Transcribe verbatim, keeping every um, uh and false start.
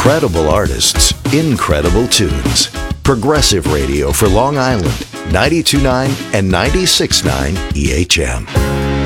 Credible artists, incredible tunes. Progressive radio for Long Island, ninety-two point nine and ninety-six point nine E H M.